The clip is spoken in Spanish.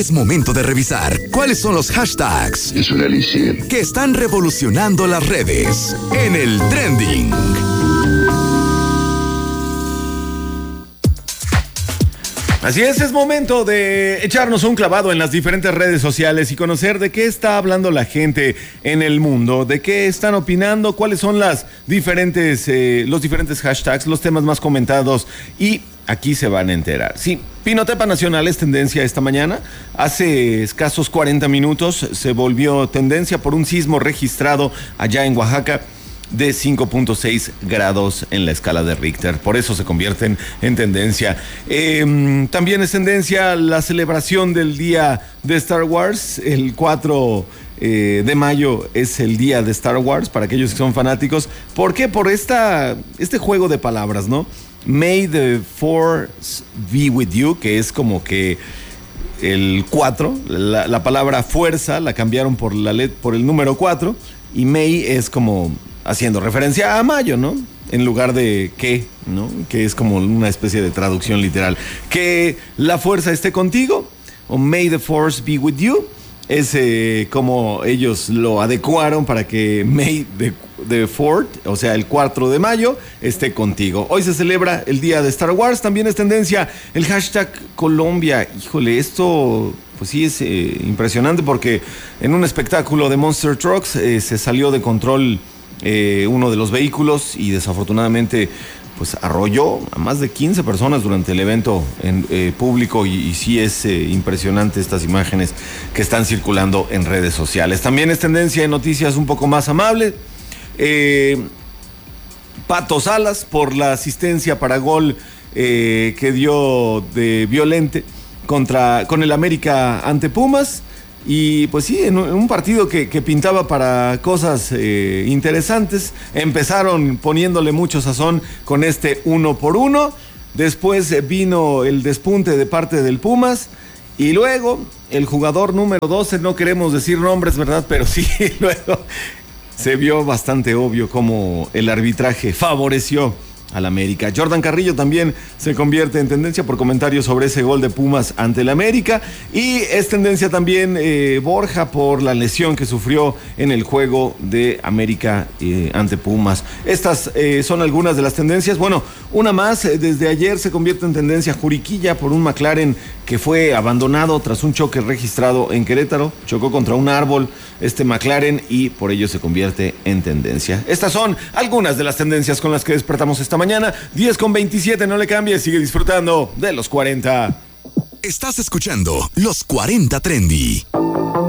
Es momento de revisar cuáles son los hashtags Es un elixir que están revolucionando las redes en el trending. Así es momento de echarnos un clavado en las diferentes redes sociales y conocer de qué está hablando la gente en el mundo, de qué están opinando, cuáles son los diferentes hashtags, los temas más comentados, y aquí se van a enterar. Sí, Pinotepa Nacional es tendencia esta mañana. Hace escasos 40 minutos se volvió tendencia por un sismo registrado allá en Oaxaca de 5.6 grados en la escala de Richter. Por eso se convierten en tendencia. También es tendencia la celebración del día de Star Wars. El 4 de mayo es el día de Star Wars para aquellos que son fanáticos. ¿Por qué? Por este juego de palabras, ¿no? May the Force be with you, que es como que el 4, la palabra fuerza la cambiaron por el número 4, y May es como haciendo referencia a mayo, ¿no? En lugar de que, ¿no? Que es como una especie de traducción literal. Que la fuerza esté contigo, o May the Force be with you, es como ellos lo adecuaron para que May the 4th, o sea, el 4 de mayo, esté contigo. Hoy se celebra el día de Star Wars. También es tendencia el hashtag Colombia. Híjole, esto pues sí es impresionante, porque en un espectáculo de Monster Trucks se salió de control uno de los vehículos y desafortunadamente pues arrolló a más de 15 personas durante el evento público, y sí es impresionante estas imágenes que están circulando en redes sociales. También es tendencia en noticias un poco más amables. Pato Salas, por la asistencia para gol que dio de Violente con el América ante Pumas. Y pues sí, en un partido que pintaba para cosas interesantes. Empezaron poniéndole mucho sazón con este 1-1. Después vino el despunte de parte del Pumas. Y luego el jugador número 12, no queremos decir nombres, ¿verdad? Pero sí, luego se vio bastante obvio cómo el arbitraje favoreció al América. Jordan Carrillo también se convierte en tendencia por comentarios sobre ese gol de Pumas ante el América, y es tendencia también Borja por la lesión que sufrió en el juego de América ante Pumas. Estas son algunas de las tendencias. Bueno, una más, desde ayer se convierte en tendencia Juriquilla por un McLaren que fue abandonado tras un choque registrado en Querétaro. Chocó contra un árbol este McLaren y por ello se convierte en tendencia. Estas son algunas de las tendencias con las que despertamos esta mañana. 10:27, no le cambies, sigue disfrutando de los 40. Estás escuchando los 40 Trendy.